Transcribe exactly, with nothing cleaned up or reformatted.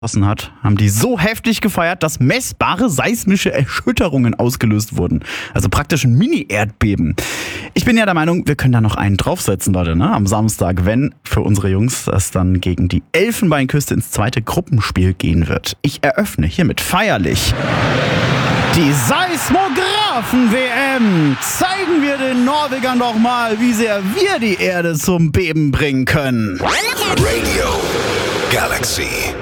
hat, haben die so heftig gefeiert, dass messbare seismische Erschütterungen ausgelöst wurden. Also praktisch ein Mini-Erdbeben. Ich bin ja der Meinung, wir können da noch einen draufsetzen, Leute, ne? Am Samstag, wenn für unsere Jungs das dann gegen die Elfenbeinküste ins zweite Gruppenspiel gehen wird. Ich eröffne hiermit feierlich die Seismographen-W M. Zeigen wir den Norwegern doch mal, wie sehr wir die Erde zum Beben bringen können. Radio Galaxy.